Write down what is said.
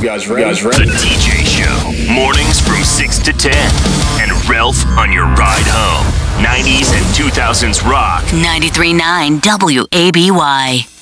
guys ready? The TJ Show. Mornings from 6 to 10. And Ralph on your ride home. 90s and 2000s rock. 93.9 WABY.